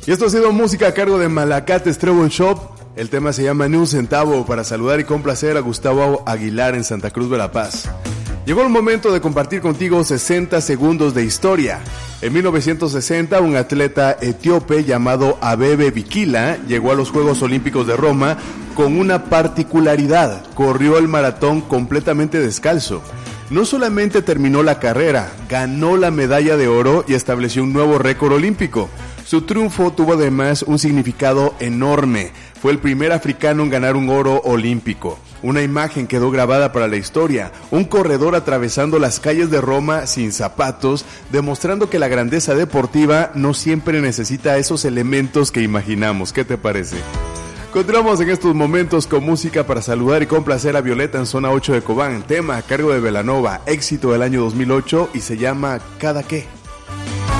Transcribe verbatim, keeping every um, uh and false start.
Y esto ha sido música a cargo de Malacates Treble Shop. El tema se llama Ni un centavo, para saludar y complacer a Gustavo Aguilar en Santa Cruz de la Paz. Llegó el momento de compartir contigo sesenta segundos de historia. En mil novecientos sesenta, un atleta etíope llamado Abebe Bikila llegó a los Juegos Olímpicos de Roma con una particularidad: corrió el maratón completamente descalzo. No solamente terminó la carrera, ganó la medalla de oro y estableció un nuevo récord olímpico. Su triunfo tuvo además un significado enorme. Fue el primer africano en ganar un oro olímpico. Una imagen quedó grabada para la historia: un corredor atravesando las calles de Roma sin zapatos, demostrando que la grandeza deportiva no siempre necesita esos elementos que imaginamos. ¿Qué te parece? Continuamos en estos momentos con música para saludar y complacer a Violeta en Zona ocho de Cobán. Tema a cargo de Belanova, éxito del año dos mil ocho y se llama Cada Qué.